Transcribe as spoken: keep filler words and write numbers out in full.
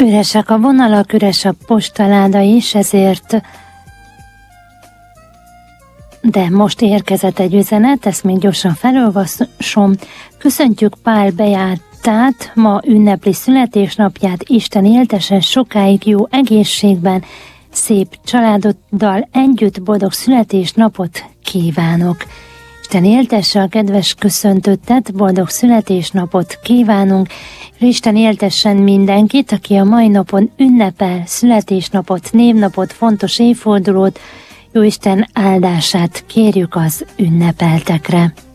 Üresek a vonalak, üres a postaláda is, ezért... De most érkezett egy üzenet, ezt még gyorsan felolvasom. Köszöntjük Pál Beátát, ma ünnepli születésnapját, Isten éltessen sokáig, jó egészségben, szép családoddal együtt boldog születésnapot kívánok. Isten éltesse a kedves köszöntöttet, boldog születésnapot kívánunk, és Isten éltessen mindenkit, aki a mai napon ünnepel születésnapot, névnapot, fontos évfordulót, Jóisten áldását kérjük az ünnepeltekre.